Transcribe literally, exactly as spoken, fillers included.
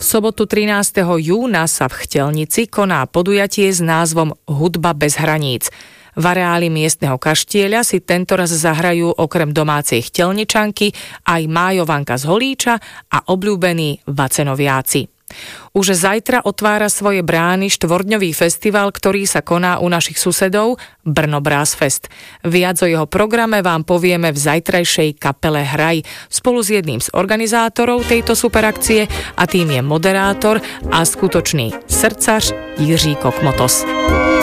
sobotu trinásteho júna sa v Chtelnici koná podujatie s názvom Hudba bez hraníc. V areáli miestneho kaštieľa si tentoraz zahrajú okrem domácej Chtelničanky aj Májovanka z Holíča a obľúbení Vacenoviáci. Už zajtra otvára svoje brány štvordňový festival, ktorý sa koná u našich susedov Brno Brass Fest. Viac o jeho programe vám povieme v zajtrajšej kapele Hraj spolu s jedným z organizátorov tejto superakcie a tým je moderátor a skutočný srdcař Jiří Kokmotos.